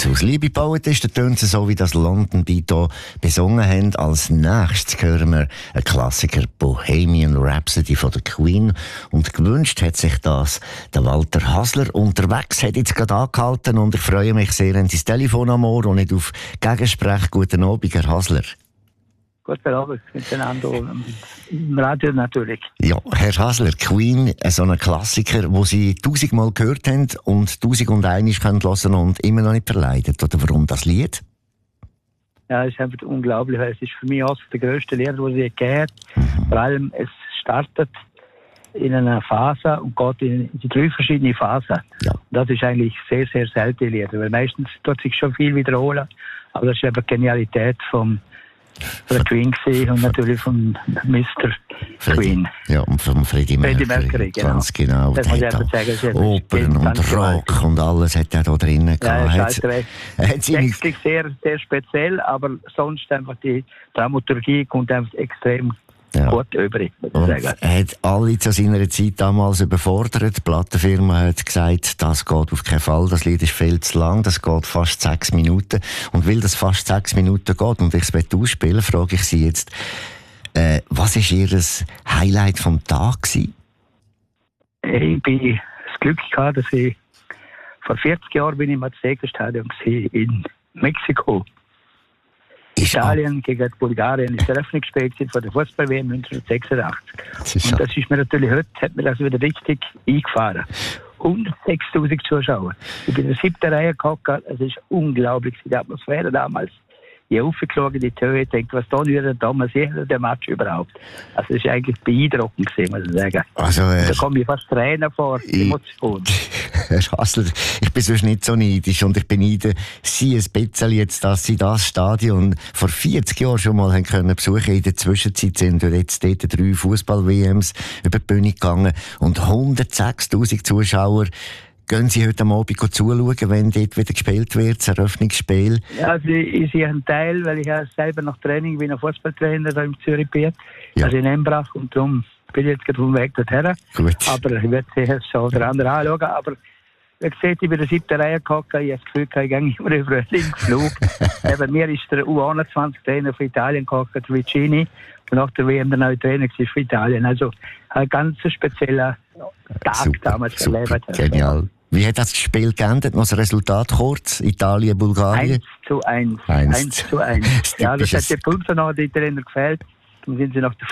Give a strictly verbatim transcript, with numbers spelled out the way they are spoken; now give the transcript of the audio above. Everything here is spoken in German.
aus. Liebe Poetisten, tönt es so, wie das London Beat hier besungen haben. Als nächstes hören wir einen Klassiker, Bohemian Rhapsody von der Queen. Und gewünscht hat sich das der Walter Hasler. Unterwegs hat jetzt gerade angehalten und ich freue mich sehr, wenn Sie das Telefon am Ohr und nicht auf Gegensprech. Guten Abend, Herr Hasler. Guten Abend miteinander, im Radio natürlich. Ja, Herr Hasler, Queen, so ein Klassiker, den Sie tausendmal gehört haben und tausend und einiges hören können und immer noch nicht verleidet. Oder warum das Lied? Ja, es ist einfach unglaublich, weil es ist für mich auch der grösste Lied, den ich je gehört habe. Mhm. Vor allem, es startet in einer Phase und geht in die drei verschiedene Phasen. Ja. Das ist eigentlich sehr, sehr selten Lied, weil meistens tut sich schon viel wiederholen, aber das ist eben die Genialität vom von der Queen gesehen und natürlich von Mister Queen. Ja, und von Freddie Mercury. Freddie Mercury, genau. Ganz genau. Das muss ich einfach sagen. Opern und Rock und alles hat er da drinnen gehabt. Ja, ist halt textlich sehr, sehr speziell, aber sonst einfach die Dramaturgie kommt einfach extrem ja. gut übrig, muss ich sagen. Er hat alle zu seiner Zeit damals überfordert. Die Plattenfirma hat gesagt, das geht auf keinen Fall, das Lied ist viel zu lang, das geht fast sechs Minuten. Und weil das fast sechs Minuten geht und ich es ausspielen, frage ich Sie jetzt, äh, was war Ihr Highlight vom Tag gewesen? Ich bin das Glück gehabt, dass ich vor vierzig Jahren bin ich im Aztekenstadion in Mexiko. Italien gegen Bulgarien ist Eröffnungsspiel von der Fußball-W M neunzehnhundertsechsundachtzig. Das und das ist mir natürlich heute, hat mir das wieder richtig eingefahren. hundertsechstausend Zuschauer. Ich bin in der siebten Reihe gehockt, es ist unglaublich, die Atmosphäre damals. Ich habe aufgeschaut in die Höhe und denke, was da würde damals jeder der Match überhaupt. Also es ist eigentlich beeindruckend gewesen, muss ich sagen. Also, äh, da komme ich fast Tränen vor, Emotionen. Herr Hasler, ich bin sonst nicht so neidisch und ich beneide Sie ein bisschen jetzt, dass Sie das Stadion vor vierzig Jahren schon mal haben können besuchen. In der Zwischenzeit sind jetzt dort drei Fußball-W Ms über die Bühne gegangen und hundertsechstausend Zuschauer. Gehen Sie heute Abend zuschauen, wenn dort wieder gespielt wird, das Eröffnungsspiel? Ja, also ich sehe einen Teil, weil ich ja selber noch Training bin, ein Fußballtrainer da im Zürich bin, ja. Also in Embrach, und darum bin ich jetzt gerade vom Weg dorthin. Gut. Aber ich werde sicher so der andere anschauen, aber wie gesagt, ich bin in der siebten Reihe gehockt, ich habe das Gefühl, ich gehe immer über einen Linksflug. Bei mir ist der U einundzwanzig-Trainer von Italien gehockt, der Vicini, und nach der W M der neue Trainer für Italien. Also ein ganz spezieller Tag super, damals erlebt. Genial. Wie hat das Spiel geendet? Noch das Resultat kurz? Italien, Bulgarien? eins zu eins. eins zu eins. Ja, das hat die Punkte noch die Trainer gefällt. Dann sind sie nach der